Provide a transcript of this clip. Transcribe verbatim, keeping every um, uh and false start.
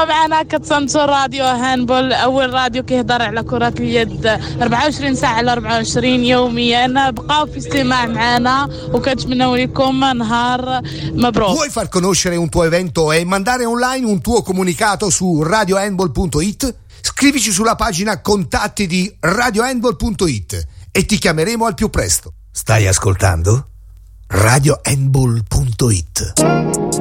اسمع معنا كتسانسو راديو هاندبول، أول راديو كيهضر على كرة اليد أربعة وعشرين ساعة على أربعة وعشرين يوميا. بقاو في استماع معنا وكنتمنوا لكم نهار مبروك. Vuoi far conoscere un tuo evento e mandare online un tuo comunicato su radio handball punto it? Scrivici sulla pagina contatti di radio handball punto it e ti chiameremo al più presto. Stai ascoltando? radio handball punto it